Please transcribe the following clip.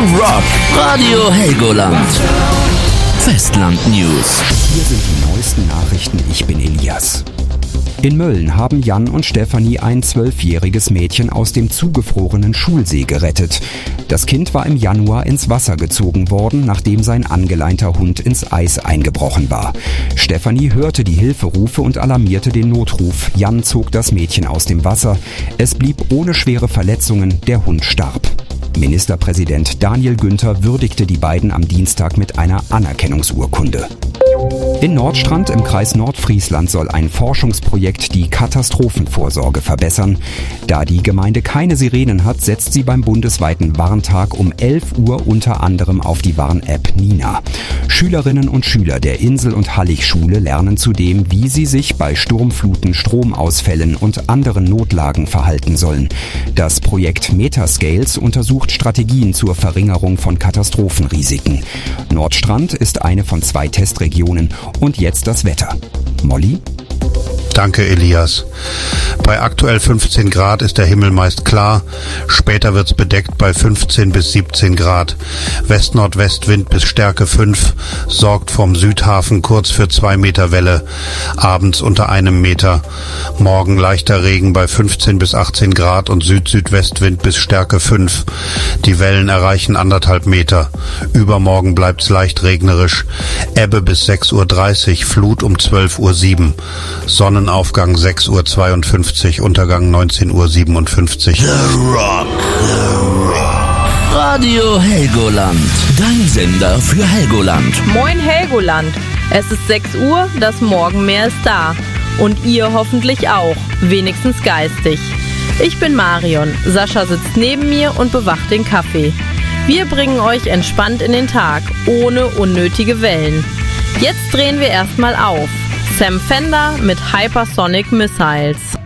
Rock, Radio Helgoland. Festland News. Hier sind die neuesten Nachrichten. Ich bin Elias. In Mölln haben Jan und Stefanie ein 12-jähriges Mädchen aus dem zugefrorenen Schulsee gerettet. Das Kind war im Januar ins Wasser gezogen worden, nachdem sein angeleinter Hund ins Eis eingebrochen war. Stefanie hörte die Hilferufe und alarmierte den Notruf. Jan zog das Mädchen aus dem Wasser. Es blieb ohne schwere Verletzungen, der Hund starb. Ministerpräsident Daniel Günther würdigte die beiden am Dienstag mit einer Anerkennungsurkunde. In Nordstrand im Kreis Nordfriesland soll ein Forschungsprojekt die Katastrophenvorsorge verbessern. Da die Gemeinde keine Sirenen hat, setzt sie beim bundesweiten Warntag um 11 Uhr unter anderem auf die Warn-App Nina. Schülerinnen und Schüler der Insel- und Hallig-Schule lernen zudem, wie sie sich bei Sturmfluten, Stromausfällen und anderen Notlagen verhalten sollen. Das Projekt Metascales untersucht Strategien zur Verringerung von Katastrophenrisiken. Nordstrand ist eine von 2 Testregionen. Und jetzt das Wetter. Molly? Danke, Elias. Bei aktuell 15 Grad ist der Himmel meist klar. Später wird's bedeckt bei 15 bis 17 Grad. West-Nordwestwind bis Stärke 5 sorgt vom Südhafen kurz für 2 Meter Welle. Abends unter 1 Meter. Morgen leichter Regen bei 15 bis 18 Grad und Süd-Südwestwind bis Stärke 5. Die Wellen erreichen 1,5 Meter. Übermorgen bleibt's leicht regnerisch. Ebbe bis 6:30 Uhr, Flut um 12:07 Uhr. Sonnenaufgang 6:52 Uhr, Untergang 19:57 Uhr. The Rock. Radio Helgoland. Dein Sender für Helgoland. Moin Helgoland. Es ist 6 Uhr, das Morgenmeer ist da. Und ihr hoffentlich auch, wenigstens geistig. Ich bin Marion, Sascha sitzt neben mir und bewacht den Kaffee. Wir bringen euch entspannt in den Tag, ohne unnötige Wellen. Jetzt drehen wir erstmal auf. Sam Fender mit Hypersonic Missiles.